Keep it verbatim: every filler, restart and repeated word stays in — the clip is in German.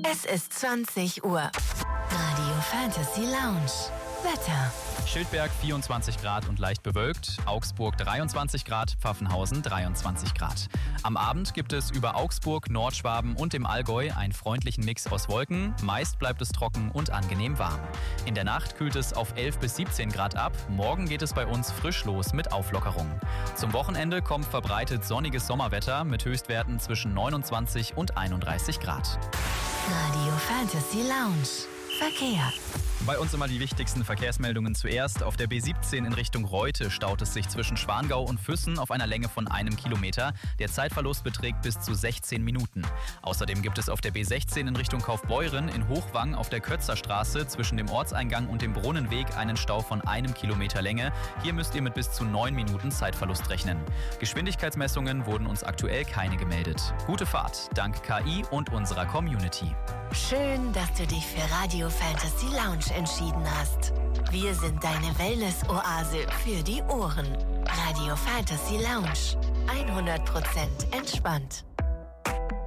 Es ist zwanzig Uhr. Radio Fantasy Lounge. Wetter. Schildberg vierundzwanzig Grad und leicht bewölkt, Augsburg dreiundzwanzig Grad, Pfaffenhausen dreiundzwanzig Grad. Am Abend gibt es über Augsburg, Nordschwaben und dem Allgäu einen freundlichen Mix aus Wolken. Meist bleibt es trocken und angenehm warm. In der Nacht kühlt es auf elf bis siebzehn Grad ab. Morgen geht es bei uns frisch los mit Auflockerung. Zum Wochenende kommt verbreitet sonniges Sommerwetter mit Höchstwerten zwischen neunundzwanzig und einunddreißig Grad. Radio Fantasy Lounge. Verkehr. Bei uns immer die wichtigsten Verkehrsmeldungen zuerst. Auf der B siebzehn in Richtung Reute staut es sich zwischen Schwangau und Füssen auf einer Länge von einem Kilometer. Der Zeitverlust beträgt bis zu sechzehn Minuten. Außerdem gibt es auf der B sechzehn in Richtung Kaufbeuren in Hochwang auf der Kötzerstraße zwischen dem Ortseingang und dem Brunnenweg einen Stau von einem Kilometer Länge. Hier müsst ihr mit bis zu neun Minuten Zeitverlust rechnen. Geschwindigkeitsmessungen wurden uns aktuell keine gemeldet. Gute Fahrt, dank K I und unserer Community. Schön, dass du dich für Radio Fantasy Lounge entschieden hast. Wir sind deine Wellness-Oase für die Ohren. Radio Fantasy Lounge. hundert Prozent entspannt.